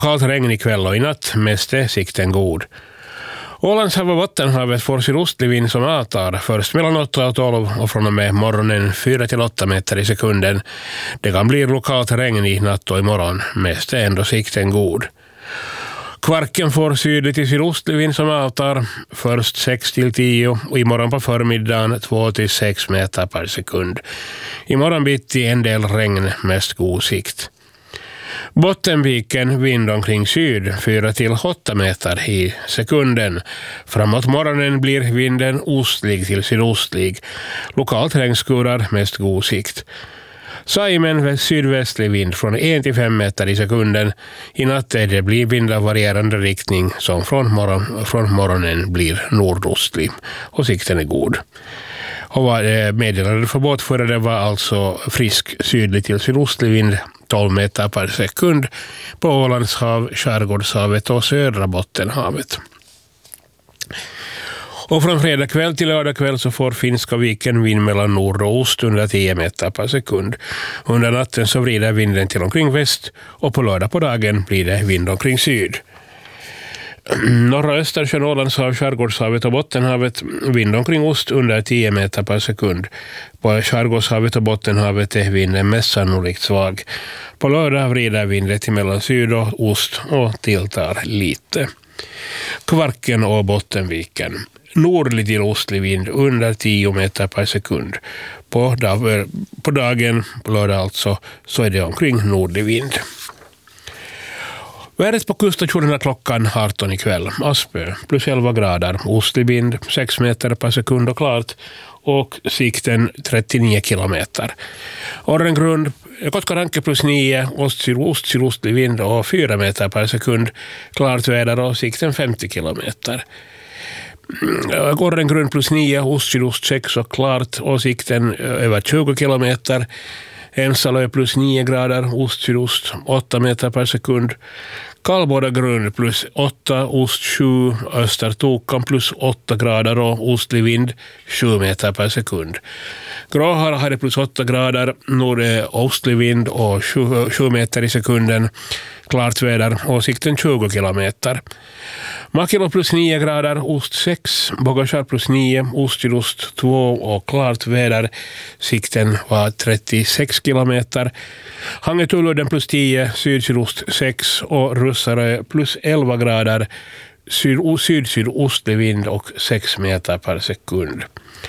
Kallt regn ikväll och i natt, mest är sikten god. Ålandshav och Bottenhavet får sydostlig vind som avtar, först mellan 8 och 12 och från och med morgonen 4-8 meter i sekunden. Det kan bli lokalt regn i natt och imorgon, mest är ändå sikten god. Kvarken får sydlig till sydostlig vind som avtar, först 6-10 och imorgon på förmiddagen 2-6 meter per sekund. Imorgon bitti en del regn, mest god sikt. Bottenviken vind omkring syd 4-8 meter i sekunden. Framåt morgonen blir vinden ostlig till sydostlig. Lokalt regnskurar, mest god sikt. Saimen sydvästlig vind från 1-5 meter i sekunden. I natt det blir vind av varierande riktning som från morgonen blir nordostlig och sikten är god. Och meddelade för båtförare var alltså frisk sydlig till sydostlig vind 12 meter per sekund på Ålandshav, Skärgårdshavet och södra Bottenhavet. Och från fredag kväll till lördag kväll så får Finska viken vind mellan nord och ost under 10 meter per sekund. Under natten så vrider vinden till omkring väst och på lördag på dagen blir det vind omkring syd. Norra Östersjön, Ålandshav, Skärgårdshavet och Bottenhavet vind omkring ost under 10 meter per sekund. På Skärgårdshavet och Bottenhavet är vinden mest sannolikt svag. På lördag vrider vinden till mellan syd och ost och tilltar lite. Kvarken och Bottenviken. Nordlig till ostlig vind under 10 meter per sekund. På dagen, på lördag alltså, så är det omkring nordlig vind. Vädret på kuststationerna klockan 18 ikväll. Aspö plus 11 grader, ostlig vind 6 meter per sekund och klart och sikten 39 kilometer. Orrengrund, Kotkaranke plus 9, ost-sydostlig vind och 4 meter per sekund, klart väder och sikten 50 kilometer. Orrengrund plus 9, ost-sydost 6 och klart och sikten över 20 kilometer. Ensalö plus 9 grader, ost-sydost 8 meter per sekund. Kallbåda grund plus 8, ost 7, Östertokan plus 8 grader och ostlig vind 7 meter per sekund. Gråhara hade plus 8 grader, nordostlig vind och 7 meter i sekunden. Klart väder och sikten 20 kilometer. Makilo plus 9 grader, ost 6, Bogashar plus 9, ost-sydost 2 och klart väder. Sikten var 36 kilometer. Hangetuludden plus 10, syd-sydost 6 och Russarö plus 11 grader, syd-sydostlig vind och 6 meter per sekund.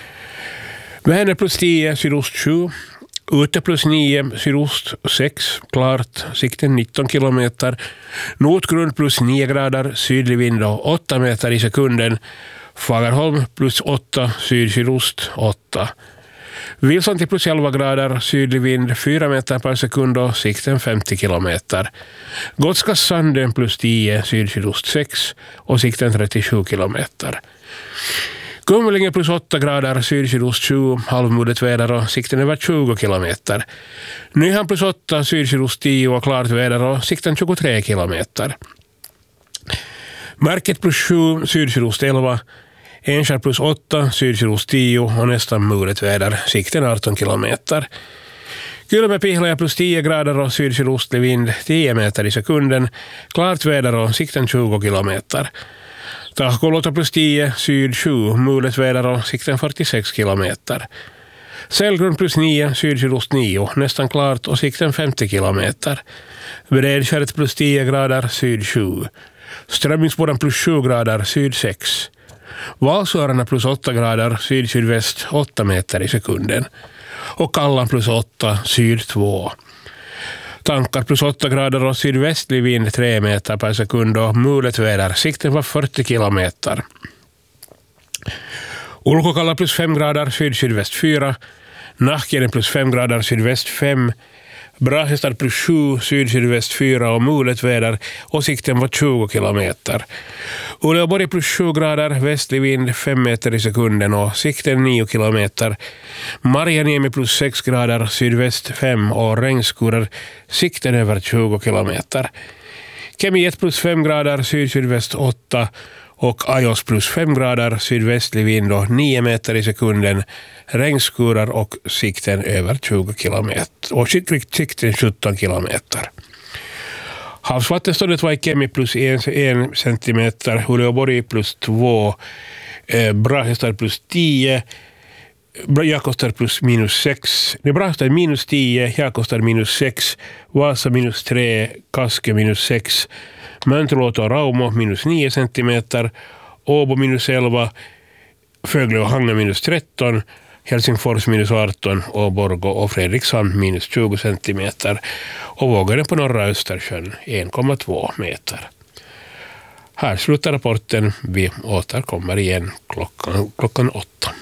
Vänner plus 10, sydost 7. Ute plus 9, sydost 6, klart, sikten 19 kilometer. Nordgrund plus 9 grader, sydlig vind och 8 meter i sekunden. Fagerholm plus 8, syd-sydost 8. Vilsanti plus 11 grader, sydlig vind 4 meter per sekund och sikten 50 kilometer. Gotskas Sanden plus 10, syd-sydost 6 och sikten 37 kilometer. Kummelinge plus 8 grader, syd-sydost 7, halvmuddet väder och sikten över 20 kilometer. Nyhamn plus 8, syd-sydost 10 och klart väder och sikten 23 kilometer. Märket plus 7, syd-sydost 11, Enskär plus 8, syd-sydost 10 och nästan muret väder, sikten 18 kilometer. Kylmäpihlaja plus 10 grader och syd-sydostlig vind 10 meter i sekunden, klart väder och sikten 20 kilometer. Tahkolota plus 10, syd 7, mulet väder och sikten 46 kilometer. Sällgrund plus 9, syd-sydost 9, nästan klart och sikten 50 kilometer. Bredskärret plus 10 grader, syd 7. Strömmingsboden plus 7 grader, syd 6. Valsöarna plus 8 grader, syd-sydväst 8 meter i sekunden. Och Kallan plus 8, syd 2. Tankar plus 8 grader och sydvästlig vind 3 meter per sekund och mulet väder. Sikten var 40 kilometer. Ulkokalla plus 5 grader, syd-sydväst 4. Nahkenen plus 5 grader, sydväst 5. Brahestad plus 7, syd-sydväst 4 och mulet väder och sikten var 20 kilometer. Uleåborg plus 7 grader, västlig vind 5 meter i sekunden och sikten 9 kilometer. Marjaniemi plus 6 grader, sydväst 5 och regnskurar, sikten över 20 kilometer. Kemi 1 plus 5 grader, syd-sydväst 8 och Ajos plus 5 grader, sydvästlig vind och 9 meter i sekunden, regnskurar och sikten över 20 kilometer och sikten 17 kilometer. Havsvattenståndet var i Kemi plus 1 centimeter, Uleåborg plus 2, Brahestad plus 10, Jakobstad plus minus 6, Brahestad minus 10, Jakobstad minus 6, Vasa minus 3, Kaske minus 6, Mönterlåta och Raumo minus 9 centimeter, Åbo minus 11, Fögle och Hangö minus 13, Helsingfors minus 18 och Borgå och Fredrikshamn minus 20 centimeter och vågorna på norra Östersjön 1,2 meter. Här slutar rapporten. Vi återkommer igen klockan 8.